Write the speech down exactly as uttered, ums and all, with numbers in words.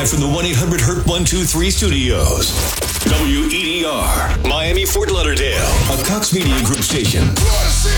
Live from the one eight hundred hurt one two three studios. W E D R, Miami, Fort Lauderdale, a Cox Media Group station.